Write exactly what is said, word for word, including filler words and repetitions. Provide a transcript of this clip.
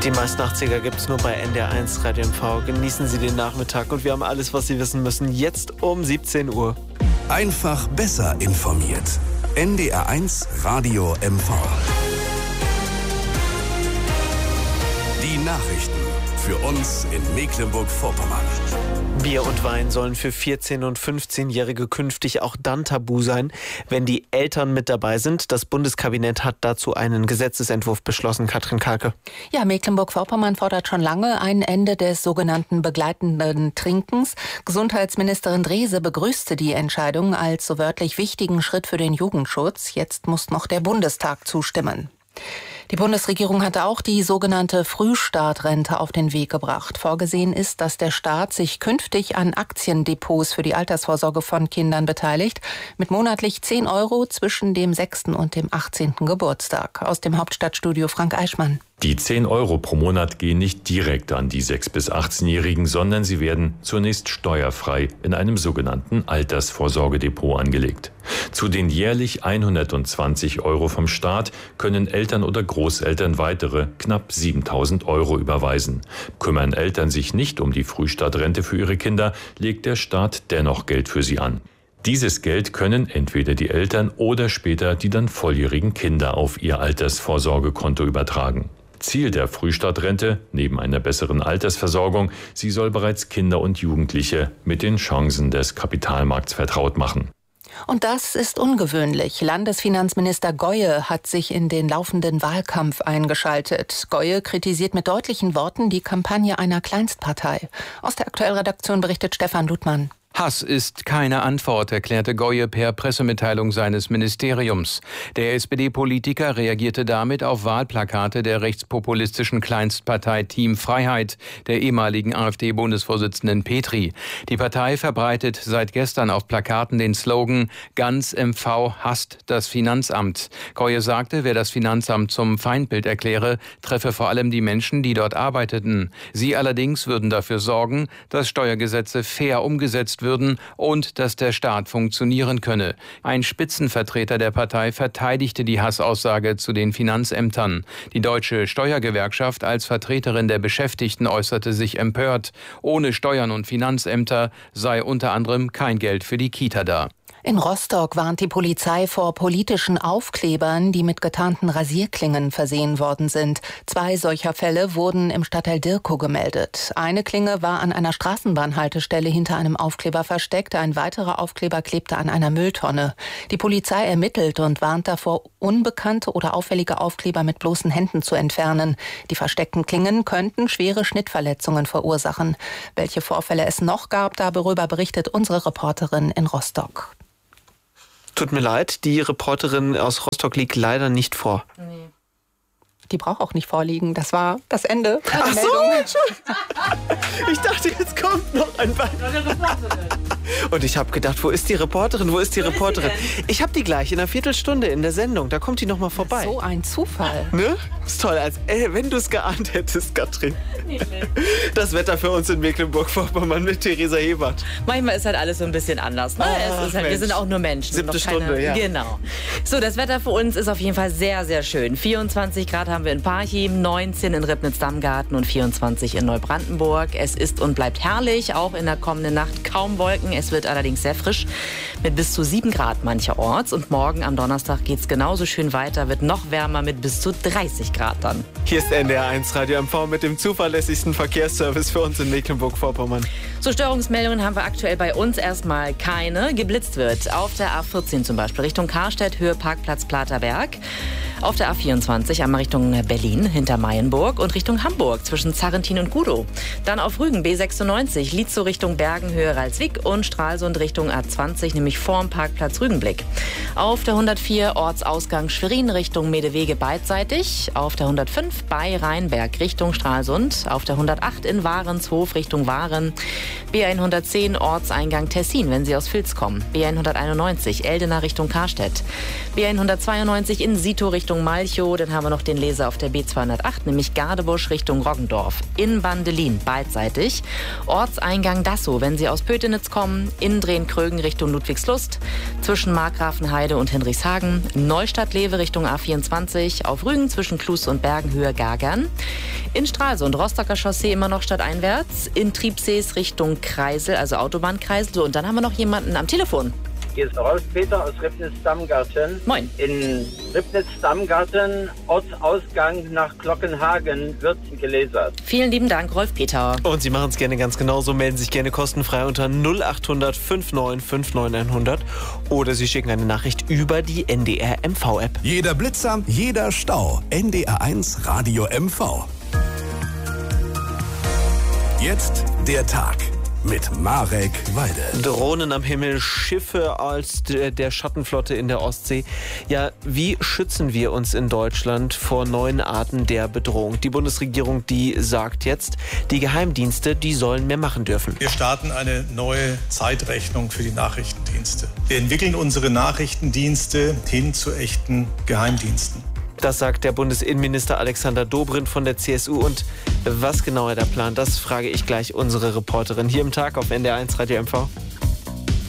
Die meisten achtziger gibt es nur bei N D R eins Radio M V. Genießen Sie den Nachmittag und wir haben alles, was Sie wissen müssen, jetzt um siebzehn Uhr. Einfach besser informiert. N D R eins Radio M V. Die Nachrichten für uns in Mecklenburg-Vorpommern. Bier und Wein sollen für vierzehn- und fünfzehnjährige künftig auch dann tabu sein, wenn die Eltern mit dabei sind. Das Bundeskabinett hat dazu einen Gesetzesentwurf beschlossen. Katrin Kalke. Ja, Mecklenburg-Vorpommern fordert schon lange ein Ende des sogenannten begleitenden Trinkens. Gesundheitsministerin Drese begrüßte die Entscheidung als so wörtlich wichtigen Schritt für den Jugendschutz. Jetzt muss noch der Bundestag zustimmen. Die Bundesregierung hatte auch die sogenannte Frühstartrente auf den Weg gebracht. Vorgesehen ist, dass der Staat sich künftig an Aktiendepots für die Altersvorsorge von Kindern beteiligt, mit monatlich zehn Euro zwischen dem sechsten und dem achtzehnten Geburtstag. Aus dem Hauptstadtstudio Frank Eichmann. Die zehn Euro pro Monat gehen nicht direkt an die sechs- bis achtzehnjährigen, sondern sie werden zunächst steuerfrei in einem sogenannten Altersvorsorgedepot angelegt. Zu den jährlich hundertzwanzig Euro vom Staat können Eltern oder Großeltern weitere knapp siebentausend Euro überweisen. Kümmern Eltern sich nicht um die Frühstartrente für ihre Kinder, legt der Staat dennoch Geld für sie an. Dieses Geld können entweder die Eltern oder später die dann volljährigen Kinder auf ihr Altersvorsorgekonto übertragen. Ziel der Frühstartrente, neben einer besseren Altersversorgung, sie soll bereits Kinder und Jugendliche mit den Chancen des Kapitalmarkts vertraut machen. Und das ist ungewöhnlich. Landesfinanzminister Goye hat sich in den laufenden Wahlkampf eingeschaltet. Goye kritisiert mit deutlichen Worten die Kampagne einer Kleinstpartei. Aus der Aktuellredaktion berichtet Stefan Ludmann. Hass ist keine Antwort, erklärte Goye per Pressemitteilung seines Ministeriums. Der S P D-Politiker reagierte damit auf Wahlplakate der rechtspopulistischen Kleinstpartei Team Freiheit, der ehemaligen AfD-Bundesvorsitzenden Petri. Die Partei verbreitet seit gestern auf Plakaten den Slogan "Ganz M V hasst das Finanzamt". Goye sagte, wer das Finanzamt zum Feindbild erkläre, treffe vor allem die Menschen, die dort arbeiteten. Sie allerdings würden dafür sorgen, dass Steuergesetze fair umgesetzt würden und dass der Staat funktionieren könne. Ein Spitzenvertreter der Partei verteidigte die Hassaussage zu den Finanzämtern. Die Deutsche Steuergewerkschaft als Vertreterin der Beschäftigten äußerte sich empört. Ohne Steuern und Finanzämter sei unter anderem kein Geld für die Kita da. In Rostock warnt die Polizei vor politischen Aufklebern, die mit getarnten Rasierklingen versehen worden sind. Zwei solcher Fälle wurden im Stadtteil Dirkow gemeldet. Eine Klinge war an einer Straßenbahnhaltestelle hinter einem Aufkleber versteckt. Ein weiterer Aufkleber klebte an einer Mülltonne. Die Polizei ermittelt und warnt davor, unbekannte oder auffällige Aufkleber mit bloßen Händen zu entfernen. Die versteckten Klingen könnten schwere Schnittverletzungen verursachen. Welche Vorfälle es noch gab, darüber berichtet unsere Reporterin in Rostock. Tut mir leid, die Reporterin aus Rostock liegt leider nicht vor. Nee. Die braucht auch nicht vorliegen. Das war das Ende. Ach so, ich dachte, jetzt kommt noch ein Bein. Und ich habe gedacht, wo ist die Reporterin, wo ist die wo Reporterin? Ist die ich habe die gleich in einer Viertelstunde in der Sendung. Da kommt die noch mal vorbei. So ein Zufall. Ne? Ist toll, als ey, wenn du es geahnt hättest, Katrin. Das Wetter für uns in Mecklenburg-Vorpommern mit Theresa Hebert. Manchmal ist halt alles so ein bisschen anders. Ne? Ach, es ist halt, wir sind auch nur Menschen. Siebte noch keine, Stunde, ja. Genau. So, das Wetter für uns ist auf jeden Fall sehr, sehr schön. vierundzwanzig Grad haben wir in Parchim, neunzehn in Ribnitz-Dammgarten und vierundzwanzig in Neubrandenburg. Es ist und bleibt herrlich, auch in der kommenden Nacht kaum Wolken. Es wird allerdings sehr frisch mit bis zu sieben Grad mancherorts. Und morgen am Donnerstag geht es genauso schön weiter, wird noch wärmer mit bis zu dreißig Grad dann. Hier ist N D R eins Radio M V mit dem zuverlässigsten Verkehrsservice für uns in Mecklenburg-Vorpommern. So, Störungsmeldungen haben wir aktuell bei uns erstmal keine. Geblitzt wird auf der A vierzehn zum Beispiel Richtung Karstedt, Höhe Parkplatz Platerberg. Auf der A vierundzwanzig einmal Richtung Berlin hinter Mayenburg und Richtung Hamburg zwischen Zarrentin und Gudow. Dann auf Rügen B sechsundneunzig, Lietzow Richtung Bergen, Höhe Ralswick und Stralsund Richtung A zwanzig, nämlich vorm Parkplatz Rügenblick. Auf der hundertvier Ortsausgang Schwerin Richtung Medewege beidseitig. Auf der hundertfünf bei Rheinberg Richtung Stralsund. Auf der hundertacht in Warenshof Richtung Waren. B hundertzehn Ortseingang Tessin, wenn Sie aus Vils kommen. B hunderteinundneunzig Eldena Richtung Karstedt. B hundertzweiundneunzig in Sito Richtung Malchow. Dann haben wir noch den Leser auf der B zweihundertacht, nämlich Gardebusch Richtung Roggendorf. In Bandelin beidseitig. Ortseingang Dassow, wenn Sie aus Pötenitz kommen. Zentrum, Innendrehen-Krögen Richtung Ludwigslust, zwischen Markgrafenheide und Hinrichshagen, Neustadt-Lewe Richtung A vierundzwanzig, auf Rügen zwischen Klus und Bergenhöhe Gagern, in Stralsund Rostocker Chaussee immer noch stadteinwärts, in Triebsees Richtung Kreisel, also Autobahnkreisel. So, und dann haben wir noch jemanden am Telefon. Hier ist Rolf Peter aus Ribnitz-Dammgarten. Moin. In Ribnitz-Dammgarten, Ortsausgang nach Glockenhagen, wird gelasert. Vielen lieben Dank, Rolf Peter. Und Sie machen es gerne ganz genauso. Melden sich gerne kostenfrei unter null acht hundert neunundfünfzig neunundfünfzig hundert oder Sie schicken eine Nachricht über die N D R M V-App. Jeder Blitzer, jeder Stau. N D R eins Radio M V. Jetzt der Tag mit Marek Weide. Drohnen am Himmel, Schiffe als der Schattenflotte in der Ostsee. Ja, wie schützen wir uns in Deutschland vor neuen Arten der Bedrohung? Die Bundesregierung, die sagt jetzt, die Geheimdienste, die sollen mehr machen dürfen. Wir starten eine neue Zeitrechnung für die Nachrichtendienste. Wir entwickeln unsere Nachrichtendienste hin zu echten Geheimdiensten. Das sagt der Bundesinnenminister Alexander Dobrindt von der C S U. Und was genau er da plant, das frage ich gleich unsere Reporterin hier im Tag auf N D R eins Radio M V.